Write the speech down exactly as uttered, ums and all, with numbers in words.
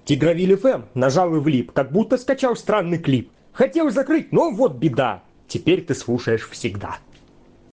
Тигровиль эф эм нажал и влип, как будто скачал странный клип. Хотел закрыть, но вот беда. Теперь ты слушаешь всегда.